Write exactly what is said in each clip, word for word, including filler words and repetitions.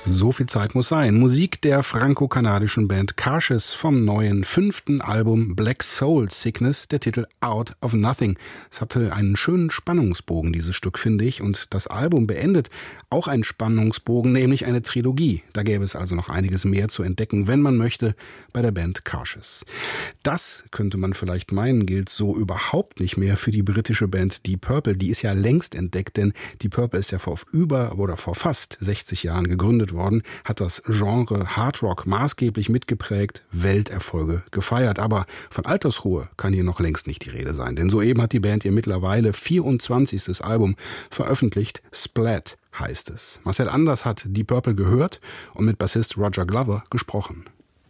So viel Zeit muss sein. Musik der franco-kanadischen Band Cautious vom neuen fünften Album Black Soul Sickness, der Titel Out of Nothing. Es hatte einen schönen Spannungsbogen, dieses Stück, finde ich. Und das Album beendet auch einen Spannungsbogen, nämlich eine Trilogie. Da gäbe es also noch einiges mehr zu entdecken, wenn man möchte, bei der Band Cautious. Das, könnte man vielleicht meinen, gilt so überhaupt nicht mehr für die britische Band Deep Purple. Die ist ja längst entdeckt, denn Deep Purple ist ja vor über oder vor fast sechzig Jahren gegründet worden, hat das Genre Hard Rock maßgeblich mitgeprägt, Welterfolge gefeiert. Aber von Altersruhe kann hier noch längst nicht die Rede sein, denn soeben hat die Band ihr mittlerweile vierundzwanzigstes Album veröffentlicht. Splat heißt es. Marcel Anders hat Deep Purple gehört und mit Bassist Roger Glover gesprochen.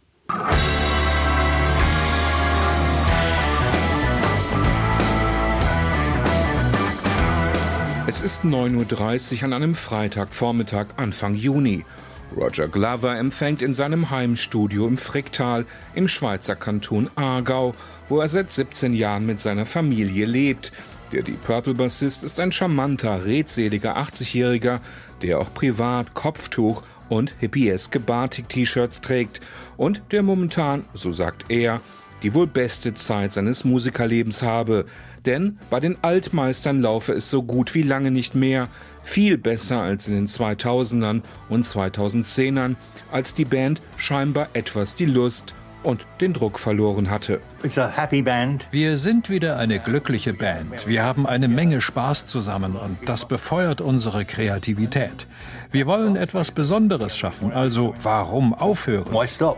Es ist neun Uhr dreißig an einem Freitagvormittag Anfang Juni. Roger Glover empfängt in seinem Heimstudio im Fricktal im Schweizer Kanton Aargau, wo er seit siebzehn Jahren mit seiner Familie lebt. Der Deep Purple-Bassist ist ein charmanter, redseliger achtzigjähriger, der auch privat Kopftuch und hippieske Batik-T-Shirts trägt und der momentan, so sagt er, die wohl beste Zeit seines Musikerlebens habe. Denn bei den Altmeistern laufe es so gut wie lange nicht mehr. Viel besser als in den zweitausendern und zweitausendzehnern, als die Band scheinbar etwas die Lust und den Druck verloren hatte. Wir sind wieder eine glückliche Band. Wir haben eine Menge Spaß zusammen und das befeuert unsere Kreativität. Wir wollen etwas Besonderes schaffen, also warum aufhören? Why stop?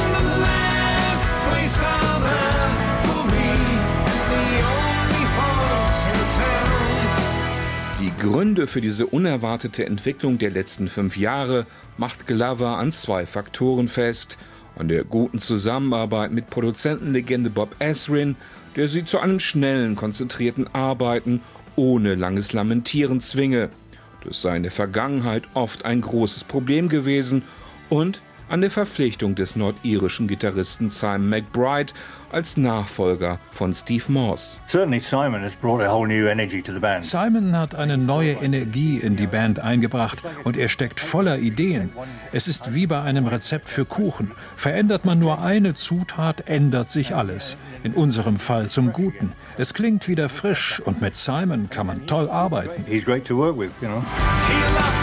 Die Gründe für diese unerwartete Entwicklung der letzten fünf Jahre macht Glover an zwei Faktoren fest. An der guten Zusammenarbeit mit Produzentenlegende Bob Ezrin, der sie zu einem schnellen, konzentrierten Arbeiten ohne langes Lamentieren zwinge. Das sei in der Vergangenheit oft ein großes Problem gewesen. Und an der Verpflichtung des nordirischen Gitarristen Simon McBride als Nachfolger von Steve Morse. Certainly Simon has brought a whole new energy to the band. Simon hat eine neue Energie in die Band eingebracht und er steckt voller Ideen. Es ist wie bei einem Rezept für Kuchen. Verändert man nur eine Zutat, ändert sich alles. In unserem Fall zum Guten. Es klingt wieder frisch und mit Simon kann man toll arbeiten. He's great to work with, you know.